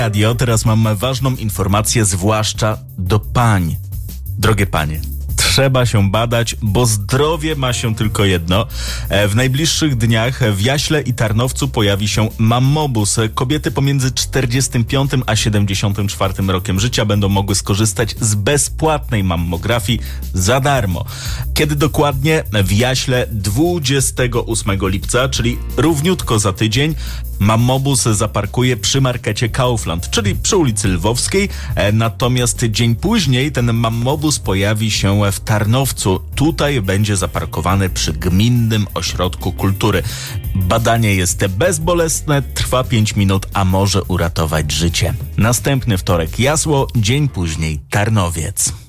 Radio, teraz mam ważną informację, zwłaszcza do pań. Drogie panie, trzeba się badać, bo zdrowie ma się tylko jedno. W najbliższych dniach w Jaśle i Tarnowcu pojawi się mammobus. Kobiety pomiędzy 45 a 74 rokiem życia będą mogły skorzystać z bezpłatnej mammografii za darmo. Kiedy dokładnie? W Jaśle 28 lipca, czyli równiutko za tydzień. Mammobus zaparkuje przy markecie Kaufland, czyli przy ulicy Lwowskiej. Natomiast dzień później ten mammobus pojawi się w Tarnowcu. Tutaj będzie zaparkowany przy Gminnym Ośrodku Kultury. Badanie jest bezbolesne, trwa 5 minut, a może uratować życie. Następny wtorek Jasło, dzień później Tarnowiec.